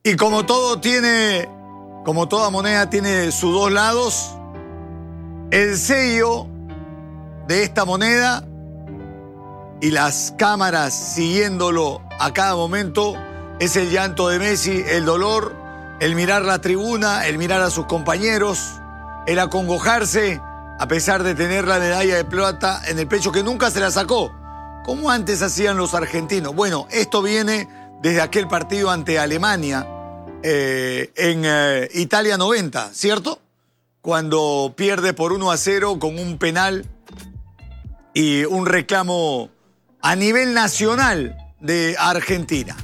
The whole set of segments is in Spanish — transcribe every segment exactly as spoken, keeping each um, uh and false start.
Y como todo tiene, como toda moneda tiene sus dos lados, el sello de esta moneda y las cámaras siguiéndolo a cada momento es el llanto de Messi, el dolor, el mirar la tribuna, el mirar a sus compañeros, el acongojarse a pesar de tener la medalla de plata en el pecho que nunca se la sacó, como antes hacían los argentinos. Bueno, esto viene desde aquel partido ante Alemania eh, en eh, Italia noventa, ¿cierto? Cuando pierde por uno a cero con un penal y un reclamo a nivel nacional de Argentina.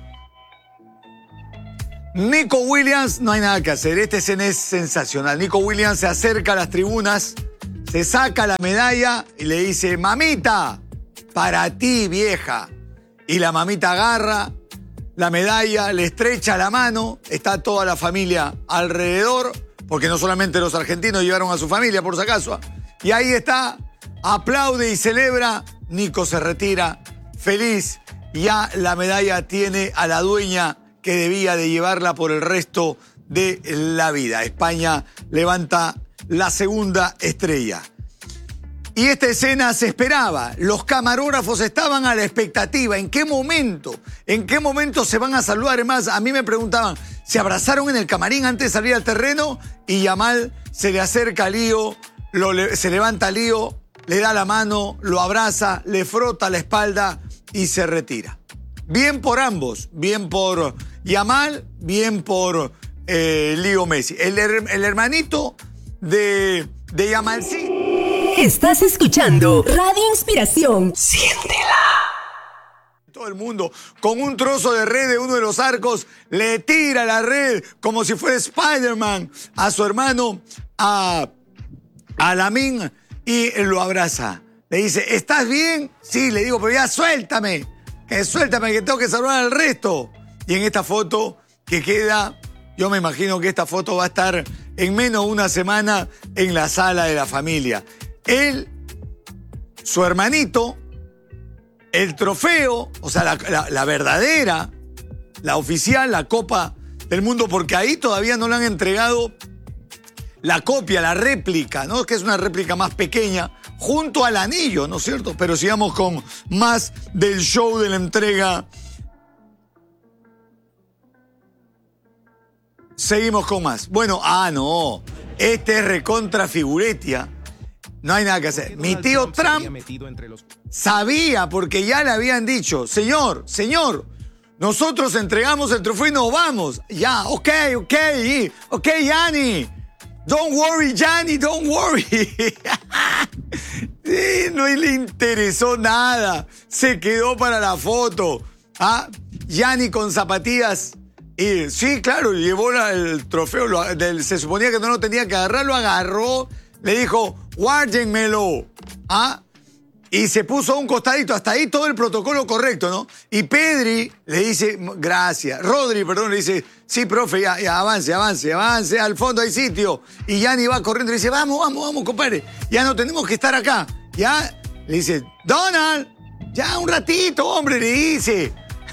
Nico Williams, no hay nada que hacer, este escena es sensacional. Nico Williams se acerca a las tribunas, se saca la medalla y le dice, mamita, para ti, vieja. Y la mamita agarra la medalla, le estrecha la mano, está toda la familia alrededor, porque no solamente los argentinos llevaron a su familia, por si acaso. Y ahí está, aplaude y celebra, Nico se retira, feliz, ya la medalla tiene a la dueña que debía de llevarla por el resto de la vida. España levanta la segunda estrella. Y esta escena se esperaba. Los camarógrafos estaban a la expectativa. ¿En qué momento? ¿En qué momento se van a saludar? Además, a mí me preguntaban, ¿se abrazaron en el camarín antes de salir al terreno? Y Yamal se le acerca a Lío, lo, se levanta a Lío, le da la mano, lo abraza, le frota la espalda y se retira. Bien por ambos, bien por Yamal, bien por eh, Lío Messi. El, el hermanito de, de Yamal, sí. Estás escuchando Radio Inspiración. Siéntela. Todo el mundo con un trozo de red de uno de los arcos le tira la red como si fuera Spider-Man a su hermano, a, a Lamine, y lo abraza. Le dice, ¿estás bien? Sí, le digo, pero ya suéltame. Que suéltame, que tengo que salvar al resto. Y en esta foto que queda, yo me imagino que esta foto va a estar en menos de una semana en la sala de la familia. Él, su hermanito, el trofeo, o sea, la, la, la verdadera, la oficial, la Copa del Mundo, porque ahí todavía no le han entregado la copia, la réplica, ¿no? Que es una réplica más pequeña, junto al anillo, ¿no es cierto? Pero sigamos con más del show de la entrega. Seguimos con más. Bueno, ah, no. Este es recontra figuretia. No hay nada que hacer. Mi tío Trump sabía, porque ya le habían dicho, señor, señor, nosotros entregamos el trofeo y nos vamos. Ya, ok, ok, ok, Yanni. Don't worry, Yanni, don't worry. Sí, no le interesó nada. Se quedó para la foto. ¿Ah? Yanni con zapatillas. Y sí, claro, llevó la, el trofeo. Lo, del, se suponía que no lo tenía que agarrar, lo agarró. Le dijo, guárdenmelo. ¿Ah? Y se puso a un costadito. Hasta ahí todo el protocolo correcto, ¿no? Y Pedri le dice, gracias. Rodri, perdón, le dice, sí, profe, ya, ya, avance, avance, avance. Al fondo hay sitio. Y Yanni va corriendo y le dice, vamos, vamos, vamos, compadre. Ya no tenemos que estar acá. Ya, le dice, Donald, ya un ratito, hombre, le dice.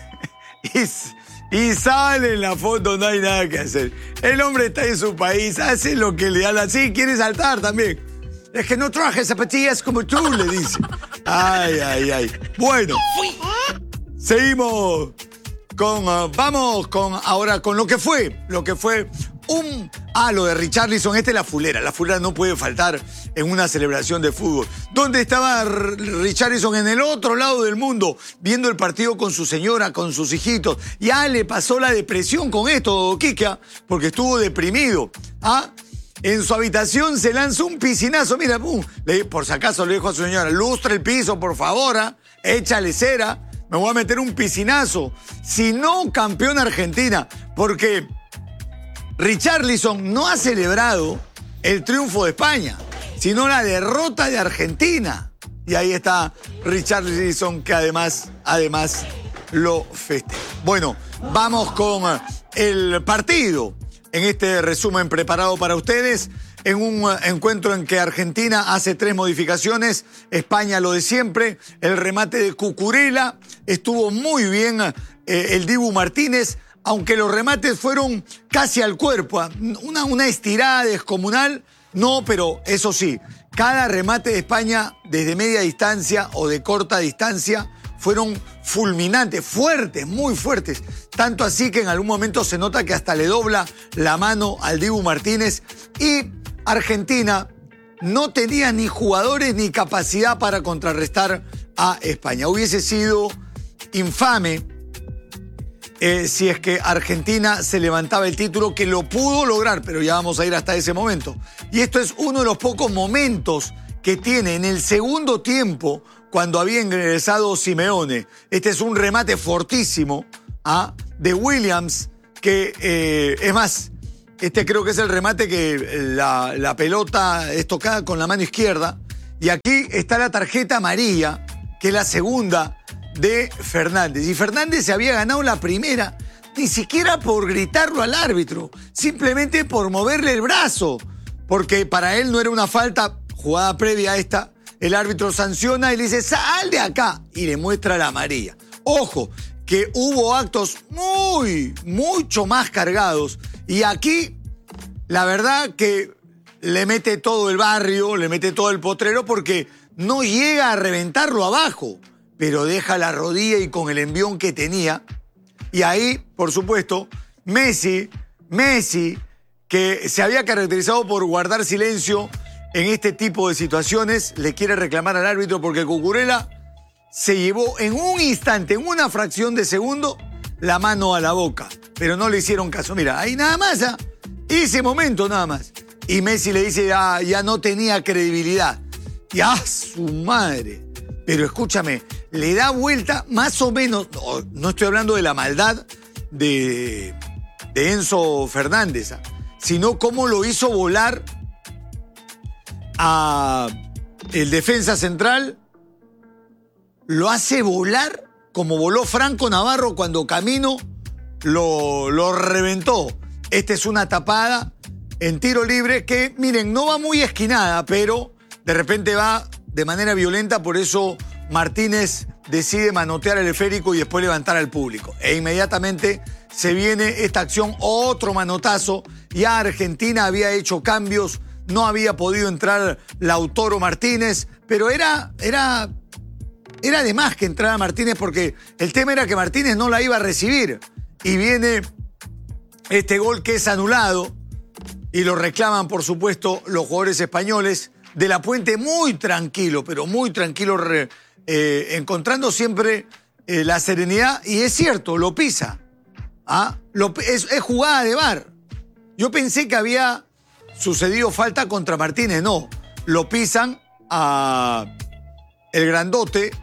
y, y sale en la foto, no hay nada que hacer. El hombre está en su país, hace lo que le da la... Sí, quiere saltar también. Es que no traje zapatillas como tú, le dice. Ay, ay, ay. Bueno, seguimos con... Uh, vamos con ahora con lo que fue. Lo que fue un... Ah, lo de Richarlison. Esta es la fulera. La fulera no puede faltar en una celebración de fútbol. ¿Dónde estaba Richarlison? En el otro lado del mundo, viendo el partido con su señora, con sus hijitos. Ya le pasó la depresión con esto, Kika, porque estuvo deprimido. ¿Ah? En su habitación se lanzó un piscinazo. Mira, pum, le, por si acaso le dijo a su señora, lustra el piso, por favor, ¿ah? Échale cera, me voy a meter un piscinazo. Si no, campeón Argentina, porque Richarlison no ha celebrado el triunfo de España, sino la derrota de Argentina. Y ahí está Richarlison, que además, además lo festeja. Bueno, vamos con el partido. En este resumen preparado para ustedes, en un encuentro en que Argentina hace tres modificaciones, España lo de siempre, el remate de Cucurella, estuvo muy bien eh, el Dibu Martínez, aunque los remates fueron casi al cuerpo, una, una estirada descomunal, no, pero eso sí, cada remate de España desde media distancia o de corta distancia fueron fulminantes, fuertes, muy fuertes. Tanto así que en algún momento se nota que hasta le dobla la mano al Dibu Martínez. Y Argentina no tenía ni jugadores ni capacidad para contrarrestar a España. Hubiese sido infame eh, si es que Argentina se levantaba el título, que lo pudo lograr, pero ya vamos a ir hasta ese momento. Y esto es uno de los pocos momentos que tiene en el segundo tiempo cuando había ingresado Simeone. Este es un remate fortísimo ¿ah? de Williams, que eh, es más, este creo que es el remate que la, la pelota es tocada con la mano izquierda. Y aquí está la tarjeta amarilla, que es la segunda de Fernández. Y Fernández se había ganado la primera, ni siquiera por gritarlo al árbitro, simplemente por moverle el brazo, porque para él no era una falta, jugada previa a esta. El árbitro sanciona y le dice, sal de acá, y le muestra la amarilla. Ojo, que hubo actos muy, mucho más cargados. Y aquí, la verdad que le mete todo el barrio, le mete todo el potrero, porque no llega a reventarlo abajo, pero deja la rodilla y con el envión que tenía. Y ahí, por supuesto, Messi, Messi, que se había caracterizado por guardar silencio en este tipo de situaciones, le quiere reclamar al árbitro porque Cucurella se llevó en un instante, en una fracción de segundo, la mano a la boca. Pero no le hicieron caso. Mira, ahí nada más, ¿eh? Ese momento nada más. Y Messi le dice, ah, ya no tenía credibilidad. Y ¡ah, su madre! Pero escúchame, le da vuelta más o menos, no, no estoy hablando de la maldad de, de Enzo Fernández, ¿eh? Sino cómo lo hizo volar a el defensa central, lo hace volar como voló Franco Navarro cuando Camino lo, lo reventó. Esta es una tapada en tiro libre que, miren, no va muy esquinada, pero de repente va de manera violenta, por eso Martínez decide manotear el esférico y después levantar al público. E inmediatamente se viene esta acción, otro manotazo. Ya Argentina había hecho cambios, no había podido entrar Lautaro Martínez, pero era, era, era de más que entrara Martínez, porque el tema era que Martínez no la iba a recibir. Y viene este gol que es anulado y lo reclaman, por supuesto, los jugadores españoles. De la Puente muy tranquilo, pero muy tranquilo, re, eh, encontrando siempre eh, la serenidad. Y es cierto, lo pisa. ¿Ah? Lo, es, es jugada de V A R. Yo pensé que había sucedido falta contra Martínez, no. Lo pisan a el grandote.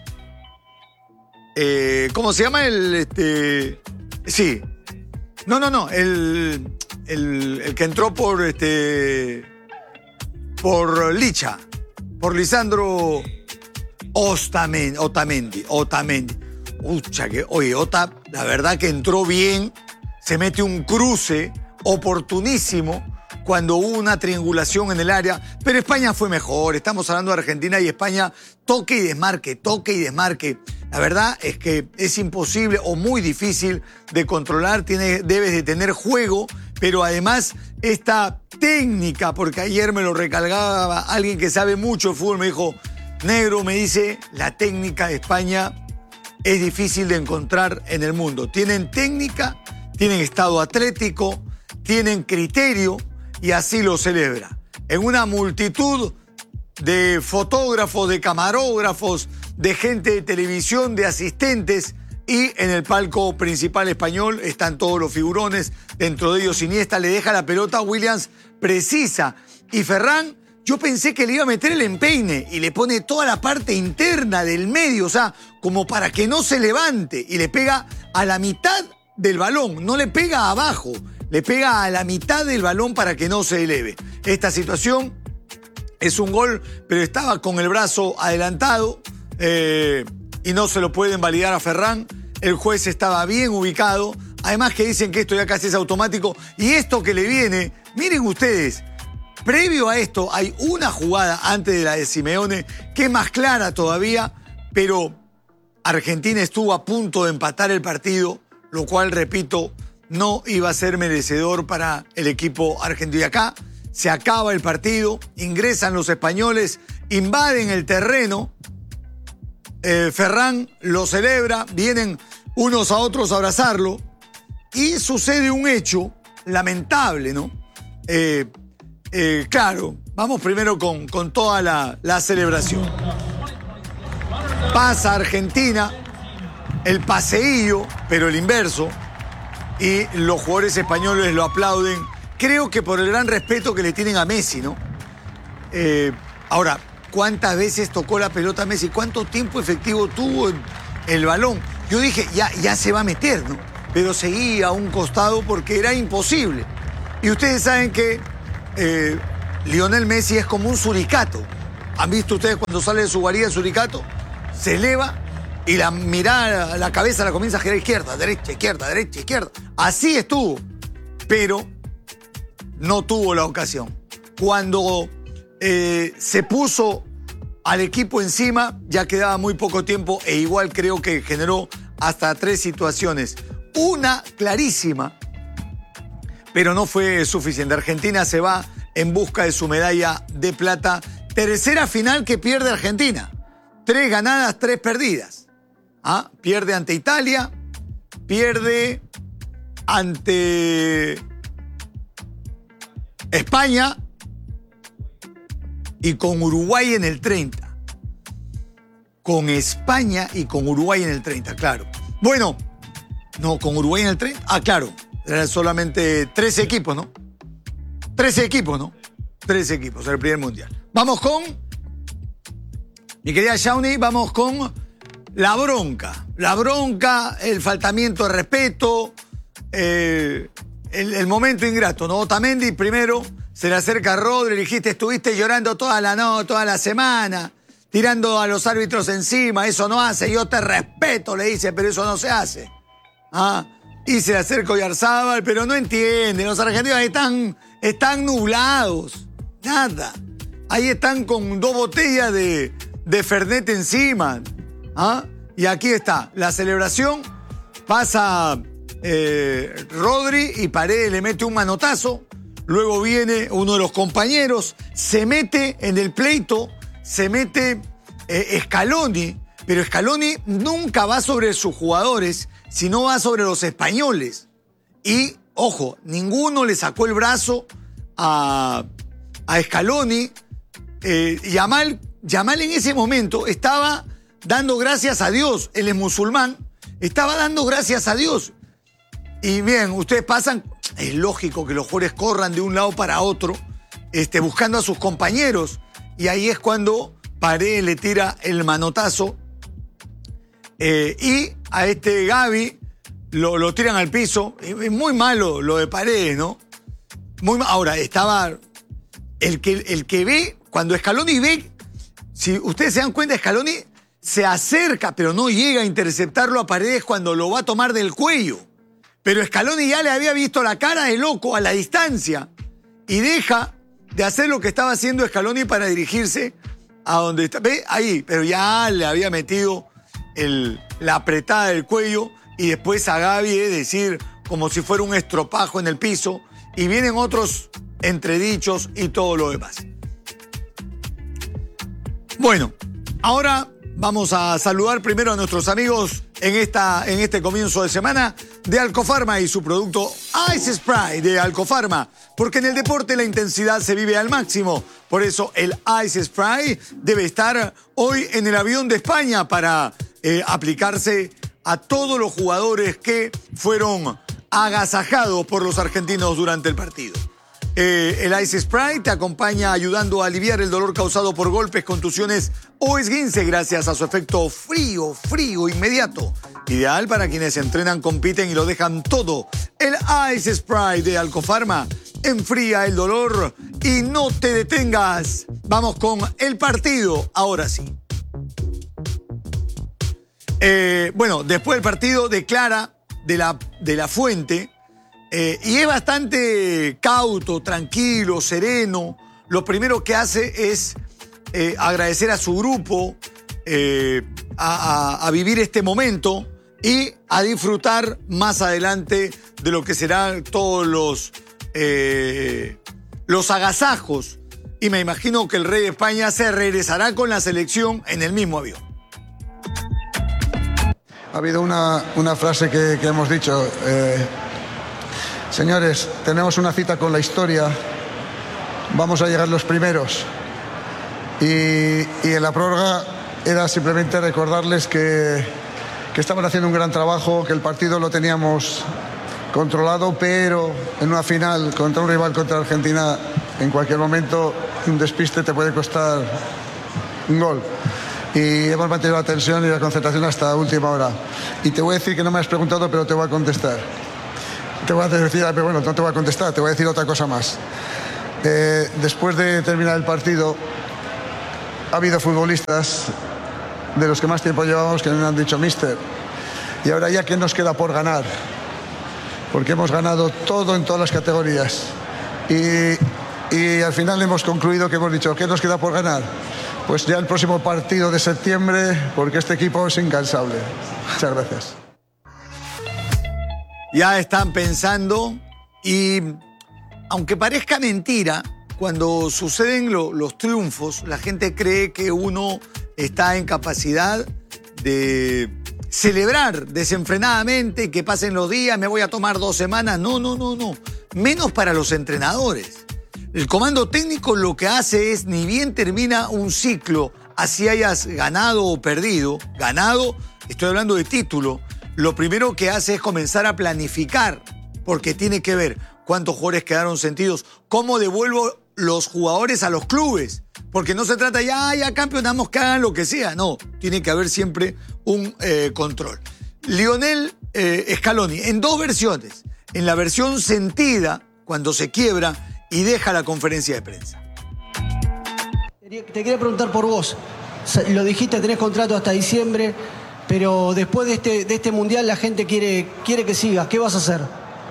Eh, ¿Cómo se llama el...? Este, sí. No, no, no. El, el, el que entró por... este por Licha. Por Lisandro Ostamendi. Otamendi. Otamendi. Ucha, que... Oye, Ota, la verdad que entró bien. Se mete un cruce oportunísimo cuando hubo una triangulación en el área, pero España fue mejor. Estamos hablando de Argentina y España, toque y desmarque, toque y desmarque. La verdad es que es imposible o muy difícil de controlar, Tiene, debes de tener juego, pero además esta técnica, porque ayer me lo recalcaba alguien que sabe mucho de fútbol, me dijo, negro, me dice, la técnica de España es difícil de encontrar en el mundo. Tienen técnica, tienen estado atlético, tienen criterio, y así lo celebra. En una multitud de fotógrafos, de camarógrafos, de gente de televisión, de asistentes, y en el palco principal español están todos los figurones, dentro de ellos Iniesta, le deja la pelota a Williams precisa. Y Ferran, yo pensé que le iba a meter el empeine y le pone toda la parte interna del medio, o sea, como para que no se levante, y le pega a la mitad del balón, no le pega abajo. Le pega a la mitad del balón para que no se eleve. Esta situación es un gol, pero estaba con el brazo adelantado eh, y no se lo pueden validar a Ferran. El juez estaba bien ubicado. Además que dicen que esto ya casi es automático. Y esto que le viene, miren ustedes, previo a esto hay una jugada antes de la de Simeone que es más clara todavía, pero Argentina estuvo a punto de empatar el partido. lo cual, repito, no iba a ser merecedor para el equipo argentino. Y acá se acaba el partido, ingresan los españoles, invaden el terreno, eh, Ferran lo celebra, vienen unos a otros a abrazarlo y sucede un hecho lamentable, ¿no? Eh, eh, claro, vamos primero con, con toda la, la celebración. Pasa Argentina, el paseillo, pero el inverso, y los jugadores españoles lo aplauden. Creo que por el gran respeto que le tienen a Messi, ¿no? Eh, ahora, ¿cuántas veces tocó la pelota Messi? ¿Cuánto tiempo efectivo tuvo en el balón? Yo dije, ya, ya se va a meter, ¿no? Pero seguía a un costado porque era imposible. Y ustedes saben que eh, Lionel Messi es como un suricato. ¿Han visto ustedes cuando sale de su guarida el suricato? Se eleva y la mirada, la cabeza la comienza a girar izquierda, derecha, izquierda, derecha, izquierda. Así estuvo, pero no tuvo la ocasión. Cuando eh, se puso al equipo encima, ya quedaba muy poco tiempo e igual creo que generó hasta tres situaciones. Una clarísima, pero no fue suficiente. Argentina se va en busca de su medalla de plata. Tercera final que pierde Argentina. Tres ganadas, tres perdidas. ¿Ah? Pierde ante Italia, pierde ante España y con Uruguay en el treinta. Con España y con Uruguay en el treinta, claro. Bueno, no, con Uruguay en el treinta. Ah, claro, eran solamente trece equipos, ¿no? trece equipos, ¿no? trece equipos, el primer mundial. Vamos con, mi querida Shawnee, vamos con la bronca. La bronca, el faltamiento de respeto, eh, el, el momento ingrato, ¿no? Otamendi primero se le acerca a Rodri, le dijiste, estuviste llorando toda la no, toda la semana, tirando a los árbitros encima, eso no hace, yo te respeto, le dice, pero eso no se hace. ¿Ah? Y se le acerca Oyarzábal, pero no entiende, los argentinos están, están nublados, nada. Ahí están con dos botellas de, de Fernet encima. ¿Ah? Y aquí está, la celebración, pasa eh, Rodri y Paredes le mete un manotazo, luego viene uno de los compañeros, se mete en el pleito, se mete eh, Scaloni, pero Scaloni nunca va sobre sus jugadores, sino va sobre los españoles. Y, ojo, ninguno le sacó el brazo a, a Scaloni. Eh, Yamal, Yamal en ese momento estaba dando gracias a Dios, él es musulmán, estaba dando gracias a Dios. Y bien, ustedes pasan, es lógico que los jugadores corran de un lado para otro, este, buscando a sus compañeros. Y ahí es cuando Paredes le tira el manotazo. Eh, y a este Gavi lo, lo tiran al piso. Es muy malo lo de Paredes, ¿no? Muy mal. Ahora, estaba el que, el que ve, cuando Scaloni ve, si ustedes se dan cuenta, Scaloni se acerca, pero no llega a interceptarlo a Paredes cuando lo va a tomar del cuello. Pero Scaloni ya le había visto la cara de loco a la distancia y deja de hacer lo que estaba haciendo Scaloni para dirigirse a donde está. ¿Ve? Ahí, pero ya le había metido el, la apretada del cuello y después a Gavi es decir, como si fuera un estropajo en el piso, y vienen otros entredichos y todo lo demás. Bueno, ahora vamos a saludar primero a nuestros amigos en, esta, en este comienzo de semana de Alcofarma y su producto Ice Spray de Alcofarma, porque en el deporte la intensidad se vive al máximo. Por eso el Ice Spray debe estar hoy en el avión de España para eh, aplicarse a todos los jugadores que fueron agasajados por los argentinos durante el partido. Eh, el Ice Spray te acompaña ayudando a aliviar el dolor causado por golpes, contusiones o esguince gracias a su efecto frío, frío, inmediato. Ideal para quienes entrenan, compiten y lo dejan todo. El Ice Spray de Alcofarma enfría el dolor y no te detengas. Vamos con el partido, ahora sí. Eh, bueno, después del partido declara de la, de la Fuente. Eh, y es bastante cauto, tranquilo, sereno. Lo primero que hace es eh, agradecer a su grupo, eh, a, a, a vivir este momento. y a disfrutar más adelante de lo que serán todos los, eh, los agasajos. Y me imagino que el rey de España se regresará con la selección en el mismo avión. Ha habido una, una frase que, que hemos dicho. Eh, señores, tenemos una cita con la historia. Vamos a llegar los primeros. Y, y en la prórroga era simplemente recordarles que, que estaban haciendo un gran trabajo, que el partido lo teníamos controlado, pero en una final contra un rival, contra Argentina, en cualquier momento un despiste te puede costar un gol. Y hemos mantenido la tensión y la concentración hasta la última hora. Y te voy a decir que no me has preguntado, pero te voy a contestar. Te voy a decir, pero bueno, no te voy a contestar, te voy a decir otra cosa más. Eh, después de terminar el partido, ha habido futbolistas de los que más tiempo llevamos que me han dicho, mister, y ahora ya qué nos queda por ganar, porque hemos ganado todo en todas las categorías. Y, y al final hemos concluido que hemos dicho, ¿qué nos queda por ganar? Pues ya el próximo partido de septiembre, porque este equipo es incansable. Muchas gracias. Ya están pensando y, aunque parezca mentira, cuando suceden lo, los triunfos, la gente cree que uno está en capacidad de celebrar desenfrenadamente, que pasen los días, me voy a tomar dos semanas. No, no, no, no. Menos para los entrenadores. El comando técnico lo que hace es, ni bien termina un ciclo, así hayas ganado o perdido, ganado, estoy hablando de título, lo primero que hace es comenzar a planificar, porque tiene que ver cuántos jugadores quedaron sentidos, cómo devuelvo los jugadores a los clubes, porque no se trata ya, ya campeonamos, que hagan lo que sea, no, tiene que haber siempre un eh, control. Lionel eh, Scaloni, en dos versiones, en la versión sentida, cuando se quiebra y deja la conferencia de prensa. Te quería preguntar por vos, lo dijiste, tenés contrato hasta diciembre, pero después de este, de este mundial la gente quiere, quiere que sigas, ¿qué vas a hacer?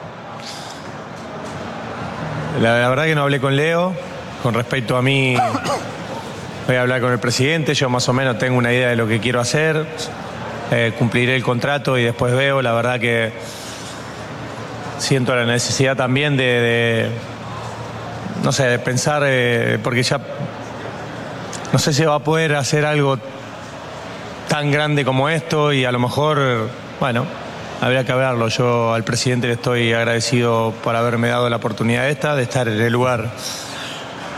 La, la verdad que no hablé con Leo. Con respecto a mí, voy a hablar con el presidente. Yo más o menos tengo una idea de lo que quiero hacer. Eh, cumpliré el contrato y después veo. La verdad que siento la necesidad también de, de no sé, de pensar, eh, porque ya no sé si va a poder hacer algo tan grande como esto y a lo mejor, bueno, habría que hablarlo. Yo al presidente le estoy agradecido por haberme dado la oportunidad esta de estar en el lugar